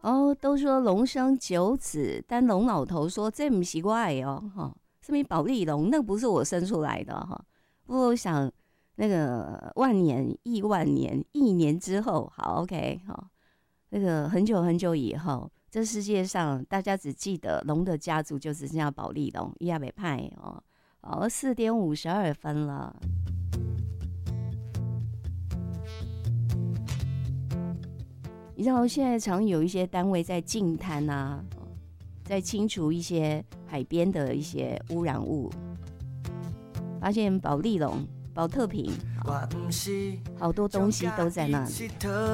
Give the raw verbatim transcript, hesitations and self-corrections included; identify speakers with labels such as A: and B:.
A: 哦，都说龙生九子，但龙老头说这不是我的哦，哈，什么保利龙，那不是我生出来的哈。不过我想那个万年、亿万年、亿年之后，好 OK 好，那个很久很久以后，这世界上大家只记得龙的家族就只剩下保利龙，伊亚北派哦。好，四点五十二分了。你知道现在常有一些单位在净滩啊，在清除一些海边的一些污染物，发现保利龙、保特瓶，好多东西都在那里。